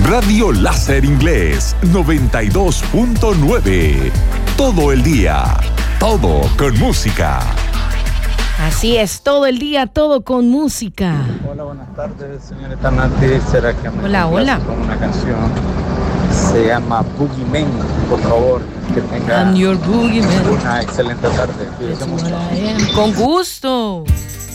Radio Láser Inglés 92.9. Todo el día, todo con música. Así es, todo el día, todo con música. Hola, buenas tardes, señorita Nati. ¿Será que me Hola. con una canción? Se llama Boogeyman, por favor. Que tenga I'm your boogeyman. una excelente tarde. Cuídense mucho. Con gusto.